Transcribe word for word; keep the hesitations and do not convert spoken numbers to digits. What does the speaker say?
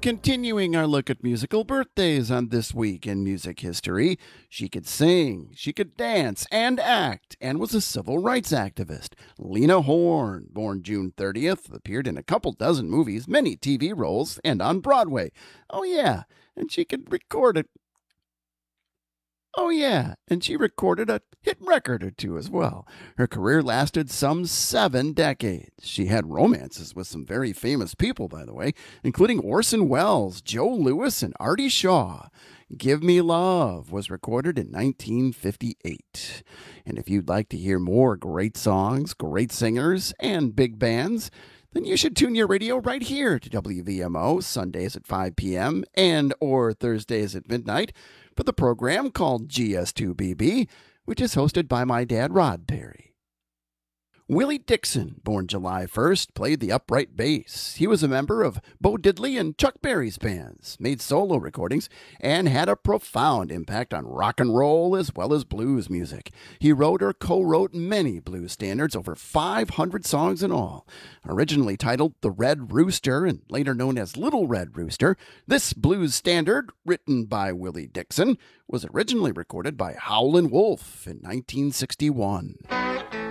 Continuing our look at musical birthdays on This Week in Music History, she could sing, she could dance and act, and was a civil rights activist. Lena Horne, born June thirtieth, appeared in a couple dozen movies, many T V roles, and on Broadway. Oh yeah, and she could record it. Oh, yeah, and she recorded a hit record or two as well. Her career lasted some seven decades. She had romances with some very famous people, by the way, including Orson Welles, Joe Louis, and Artie Shaw. Give Me Love was recorded in nineteen fifty-eight. And if you'd like to hear more great songs, great singers, and big bands, then you should tune your radio right here to W V M O Sundays at five p.m. and or Thursdays at midnight for the program called G S two B B, which is hosted by my dad, Rod Perry. Willie Dixon, born July first, played the upright bass. He was a member of Bo Diddley and Chuck Berry's bands, made solo recordings, and had a profound impact on rock and roll as well as blues music. He wrote or co-wrote many blues standards, over five hundred songs in all. Originally titled The Red Rooster and later known as Little Red Rooster, this blues standard, written by Willie Dixon, was originally recorded by Howlin' Wolf in nineteen sixty-one.